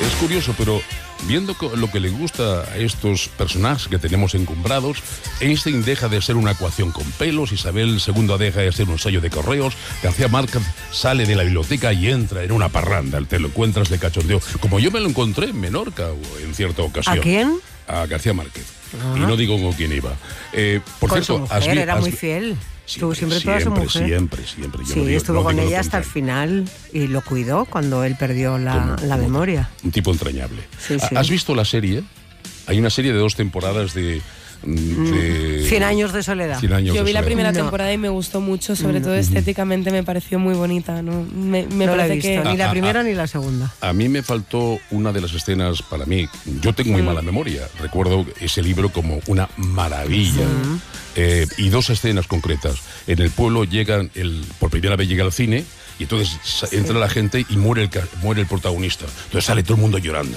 Es curioso, pero viendo lo que le gusta a estos personajes que tenemos encumbrados, Einstein deja de ser una ecuación con pelos, Isabel II deja de ser un sello de correos, García Márquez sale de la biblioteca y entra en una parranda, te lo encuentras de cachondeo, como yo me lo encontré en Menorca en cierta ocasión. ¿A quién? A García Márquez. Y no digo con quién iba. Por con cierto, su mujer, era muy fiel. Estuvo siempre toda su mujer. Siempre. Sí, estuvo con ella hasta el final y lo cuidó cuando él perdió la memoria. Un tipo entrañable. Sí. ¿Has visto la serie? Hay una serie de 2 temporadas de 100 años de soledad. Yo vi la primera temporada y me gustó mucho, sobre todo estéticamente me pareció muy bonita. No la he visto, ni la primera ni la segunda. A mí me faltó una de las escenas para mí. Yo tengo muy mala memoria. Recuerdo ese libro como una maravilla. Y 2 escenas concretas. En el pueblo por primera vez llega al cine y entonces entra la gente y muere el protagonista. Entonces sale todo el mundo llorando.